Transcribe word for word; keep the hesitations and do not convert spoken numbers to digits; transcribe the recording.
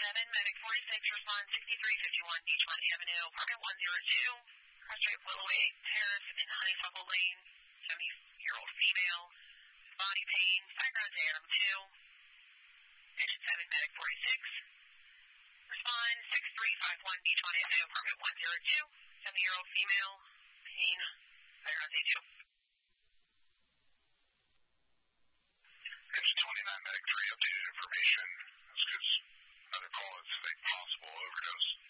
seven, medic forty-six, respond sixty-three fifty-one Beachfront Avenue, apartment one oh two, Cross Street Willowway Terrace in Honeysuckle Lane, seventy-year-old female, body pain, background to Adam two, patient seven, medic forty-six, respond six three five one Beachfront Avenue, apartment one oh two, seventy-year-old female, pain, background A two. Engine twenty-nine, medic three updated information. This gives another call. It's a possible overdose.